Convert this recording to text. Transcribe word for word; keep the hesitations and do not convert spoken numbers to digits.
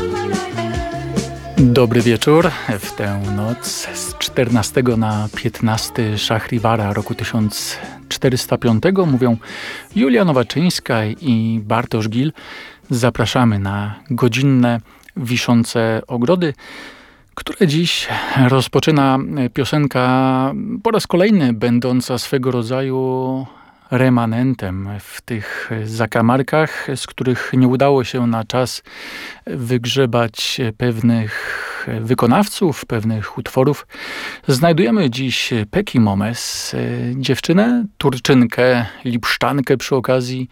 Dobry wieczór. W tę noc z czternastego na piętnasty Szahriwara roku tysiąc czterysta piątego mówią Julia Nowaczyńska i Bartosz Gil. Zapraszamy na godzinne wiszące ogrody, które dziś rozpoczyna piosenka po raz kolejny będąca swego rodzaju remanentem w tych zakamarkach, z których nie udało się na czas wygrzebać pewnych wykonawców, pewnych utworów. Znajdujemy dziś Peki Momes, dziewczynę, Turczynkę, Lipszczankę przy okazji,